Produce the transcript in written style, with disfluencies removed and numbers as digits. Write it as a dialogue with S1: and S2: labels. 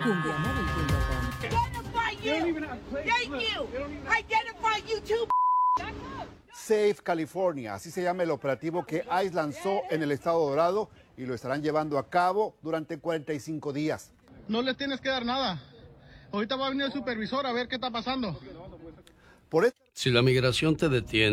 S1: cumbiamóvil.com.
S2: Safe California, así se llama el operativo que ICE lanzó en el estado Dorado y lo estarán llevando a cabo durante 45 días.
S3: No les tienes que dar nada. Ahorita va a venir el supervisor a ver qué está pasando.
S2: Por eso,
S4: Si la migración te detiene